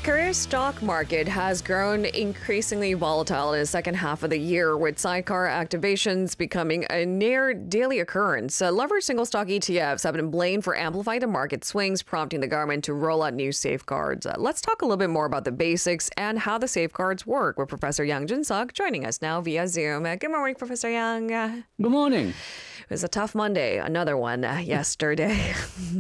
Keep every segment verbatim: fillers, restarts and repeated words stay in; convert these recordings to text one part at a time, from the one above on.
Korea's stock market has grown increasingly volatile in the second half of the year, with sidecar activations becoming a near daily occurrence. Uh, leveraged single stock E T Fs have been blamed for amplifying the market swings, prompting the government to roll out new safeguards. Uh, let's talk a little bit more about the basics and how the safeguards work with Professor Yang Jun-suk joining us now via Zoom. Uh, good morning, Professor Yang. Uh, Good morning. It was a tough Monday, another one uh, yesterday.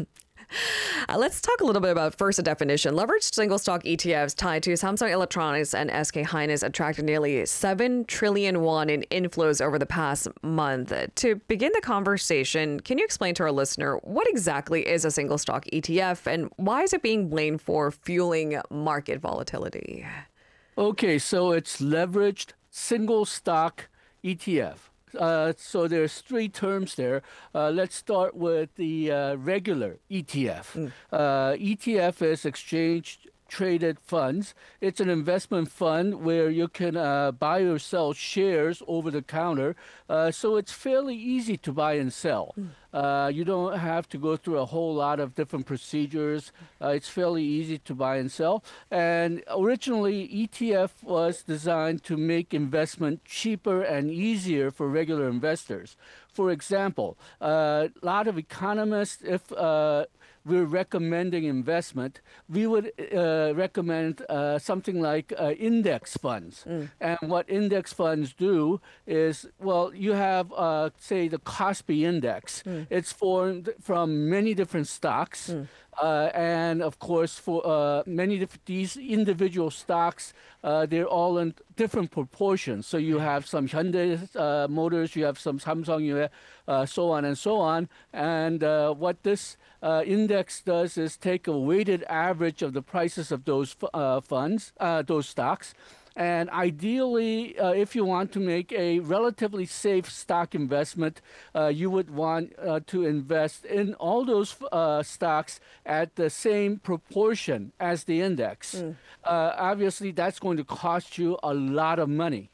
Uh, let's talk a little bit about first a definition. Leveraged single stock E T Fs tied to Samsung Electronics and S K Hynix attracted nearly seven trillion won in inflows over the past month. To begin the conversation, can you explain to our listener what exactly is a single stock E T F and why is it being blamed for fueling market volatility? Okay, so it's leveraged single stock E T F. Uh, so there's three terms there. Uh, let's start with the uh, regular E T F. Mm. Uh, E T F is exchange traded funds. It's an investment fund where you can uh, buy or sell shares over the counter. Uh, so it's fairly easy to buy and sell. Mm. Uh, you don't have to go through a whole lot of different procedures. Uh, it's fairly easy to buy and sell. And originally, E T F was designed to make investment cheaper and easier for regular investors. For example, uh, a lot of economists, if uh, we're recommending investment, we would uh, recommend uh, something like uh, index funds. Mm. And what index funds do is, well, you have, uh, say, the Kospi index. Mm. It's formed from many different stocks. Mm. Uh, and of course, for uh, many of these individual stocks, uh, they're all in different proportions. So you have some Hyundai uh, Motors, you have some Samsung, you have, uh, so on and so on. And uh, what this uh, index does is take a weighted average of the prices of those uh, funds, uh, those stocks. And ideally, uh, if you want to make a relatively safe stock investment, uh, you would want uh, to invest in all those uh, stocks at the same proportion as the index. Mm. Uh, obviously, that's going to cost you a lot of money.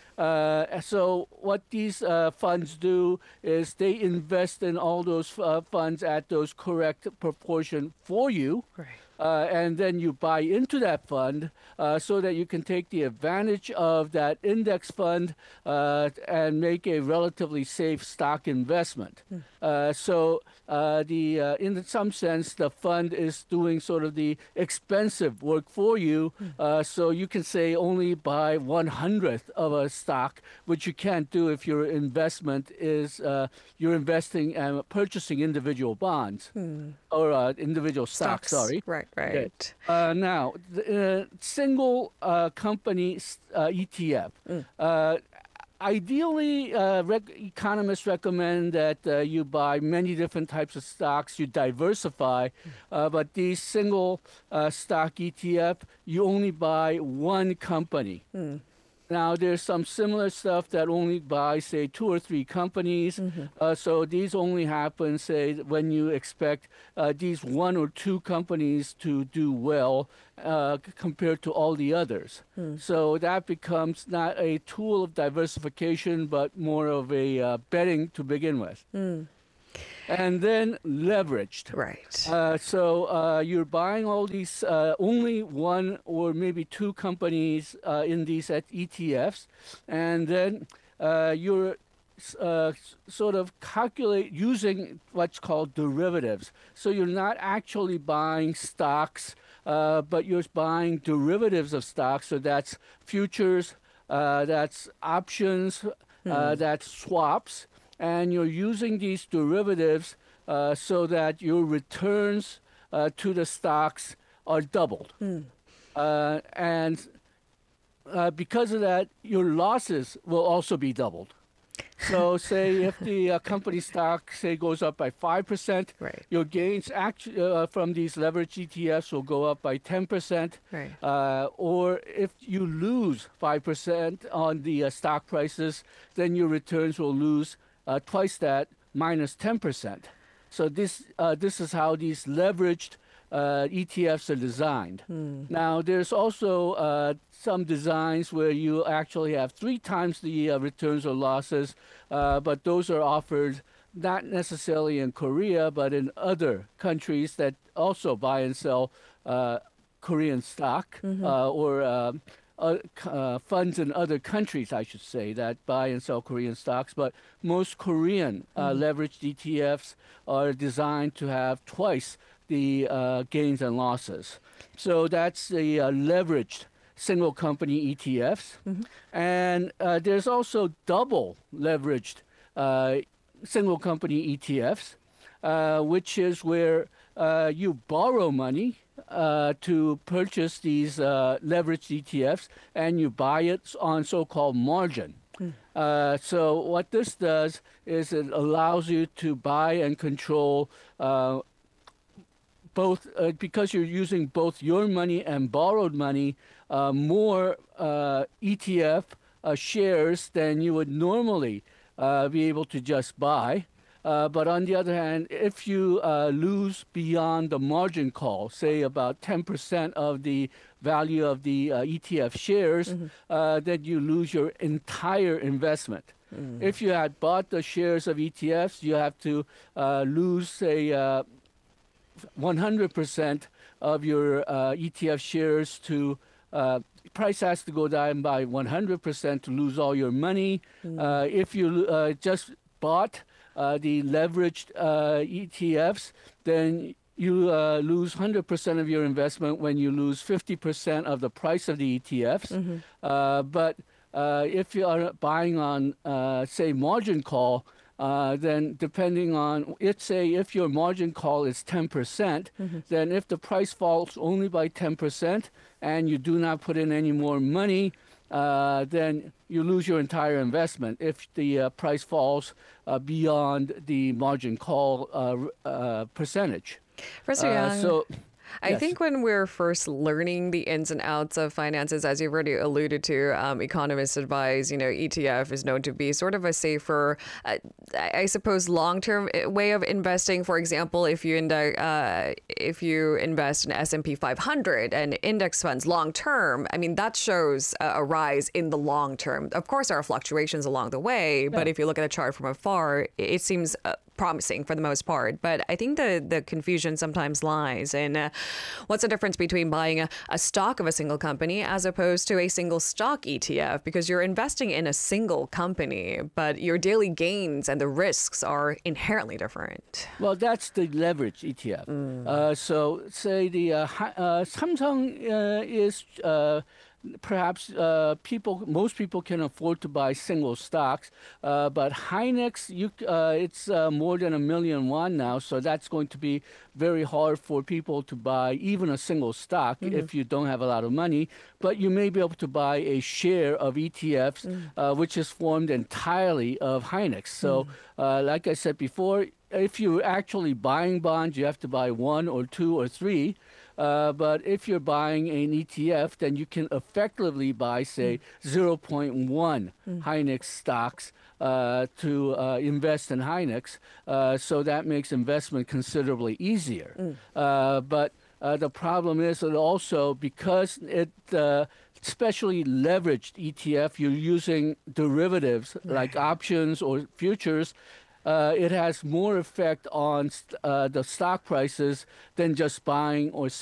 Uh, so what these uh, funds do is they invest in all those uh, funds at those correct proportion for you. Right. Uh, and then you buy into that fund uh, so that you can take the advantage of that index fund uh, and make a relatively safe stock investment. Mm. Uh, so uh, the uh, in some sense, the fund is doing sort of the expensive work for you. Mm. Uh, so you can say only buy one hundredth of a stock, which you can't do if your investment is uh, you're investing and purchasing individual bonds mm. or uh, individual stocks, stocks. Sorry. Right. Right. Okay. Uh, now, the uh, single uh, company uh, E T F. Mm. Uh, ideally, uh, rec- economists recommend that uh, you buy many different types of stocks, you diversify, mm. uh, but these single uh, stock E T F, you only buy one company. Mm. Now, there's some similar stuff that only buy, say, two or three companies. Mm-hmm. Uh, so these only happen, say, when you expect uh, these one or two companies to do well uh, compared to all the others. Mm. So that becomes not a tool of diversification, but more of a uh, betting to begin with. Mm. And then leveraged. Right. Uh, so uh, you're buying all these, uh, only one or maybe two companies uh, in these E T Fs, and then uh, you're uh, sort of calculate using what's called derivatives. So you're not actually buying stocks, uh, but you're buying derivatives of stocks. So that's futures, uh, that's options, hmm. uh, that's swaps. And you're using these derivatives uh, so that your returns uh, to the stocks are doubled. Mm. Uh, and uh, because of that, your losses will also be doubled. So say if the uh, company stock, say, goes up by five percent, right. your gains actu- uh, from these leveraged E T Fs will go up by ten percent. Right. Uh, or if you lose five percent on the uh, stock prices, then your returns will lose Uh, twice that, minus ten percent. So this uh, this is how these leveraged uh, E T Fs are designed. Hmm. Now, there's also uh, some designs where you actually have three times the uh, returns or losses, uh, but those are offered not necessarily in Korea, but in other countries that also buy and sell uh, Korean stock Mm-hmm. uh, or um, uh, c- uh, funds in other countries, I should say, that buy and sell Korean stocks. But most Korean uh, Mm-hmm. leveraged E T Fs are designed to have twice the uh, gains and losses. So that's the uh, leveraged single company E T Fs. Mm-hmm. And uh, there's also double leveraged uh, single company E T Fs, uh, which is where uh, you borrow money uh, to purchase these uh, leveraged E T Fs and you buy it on so-called margin. Uh, so what this does is it allows you to buy and control uh, both uh, because you're using both your money and borrowed money, uh, more uh, E T F uh, shares than you would normally uh, be able to just buy. Uh, but on the other hand, if you uh, lose beyond the margin call, say about ten percent of the value of the uh, E T F shares, Mm-hmm. uh, then you lose your entire investment. Mm. If you had bought the shares of E T Fs, you have to uh, lose, say, uh, one hundred percent of your uh, E T F shares to uh, price has to go down by one hundred percent to lose all your money. Mm. Uh, if you uh, just bought uh, the leveraged uh, E T Fs, then you uh, lose one hundred percent of your investment when you lose fifty percent of the price of the E T Fs. Mm-hmm. Uh, but uh, if you are buying on, uh, say, margin call, uh, then depending on, let's say if your margin call is ten percent, Mm-hmm. then if the price falls only by ten percent and you do not put in any more money, uh, then you lose your entire investment if the uh, price falls uh, beyond the margin call uh, uh, percentage. Professor Uh, Yang, so, I yes. think when we're first learning the ins and outs of finances, as you've already alluded to, um, economists advise, you know, E T F is known to be sort of a safer, uh, I I suppose, long-term way of investing. For example, if you index, uh, if you invest in S and P five hundred and index funds long-term, I mean, that shows a, a rise in the long term. Of course, there are fluctuations along the way, but Yeah. if you look at a chart from afar, it seems uh, promising for the most part. But I think the the confusion sometimes lies in uh, what's the difference between buying a, a stock of a single company as opposed to a single stock E T F, because you're investing in a single company, but your daily gains and the risks are inherently different. Well, that's the leverage E T F. Uh, so, say the uh, hi- uh, Samsung uh, is uh, perhaps uh, people, most people can afford to buy single stocks, uh, but Hynix, you, uh, it's uh, more than a million won now, so that's going to be very hard for people to buy even a single stock if you don't have a lot of money. But you may be able to buy a share of E T Fs, uh, which is formed entirely of Hynix. So, uh, like I said before, if you're actually buying bonds, you have to buy one or two or three. Uh, but if you're buying an E T F, then you can effectively buy, say, zero point one Hynix stocks uh, to uh, invest in Hynix. Uh, so that makes investment considerably easier. Uh, but uh, the problem is that also because it, uh, especially leveraged E T F, you're using derivatives like options or futures. Uh, it has more effect on st- uh, the stock prices than just buying or